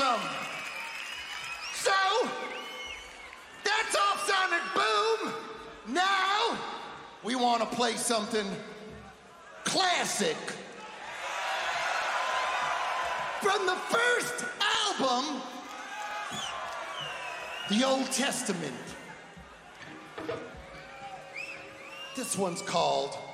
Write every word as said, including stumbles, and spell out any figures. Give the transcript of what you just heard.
awesome. So, that's Off Sonic Boom. Now, we want to play something classic. From the first album, the Old Testament. This one's called